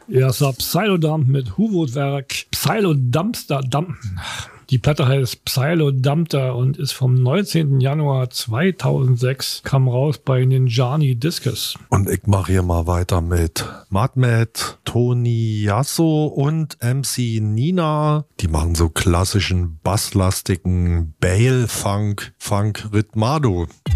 Erster Psylodump mit Huwood-Werk. Psylodumpster. Die Platte heißt Psylodumpter und ist vom 19. Januar 2006, kam raus bei Ninjani Discus. Und ich mache hier mal weiter mit Madmet, Tony Yasso und MC Nina. Die machen so klassischen basslastigen Bale-Funk, Funk Ritmado.